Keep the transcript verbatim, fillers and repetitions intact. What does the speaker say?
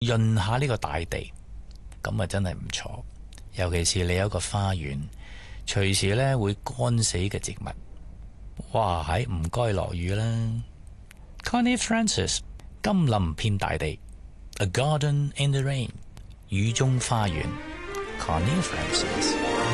潤下呢個大地，咁啊真係唔錯。尤其是你有一個花園，隨時咧會乾死嘅植物，哇喺唔該落雨啦。Connie Francis 甘霖遍大地 A Garden in the Rain 雨中花園 Connie Francis